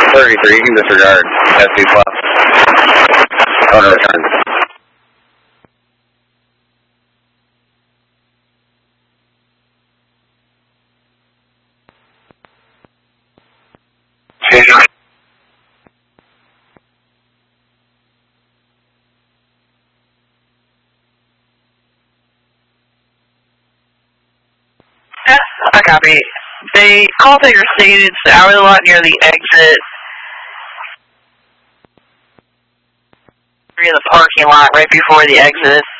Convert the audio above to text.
33, you can disregard. SC plus. Owner return. I copy. The call taker stated it's the hourly lot near the exit. Near the parking lot right before the exit.